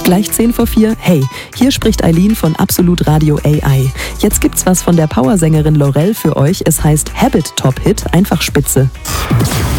Gleich 10 vor 4. Hey, hier spricht Eileen von Absolut Radio AI. Jetzt gibt's was von der Powersängerin Laurel für euch. Es heißt Habit Top Hit, einfach spitze.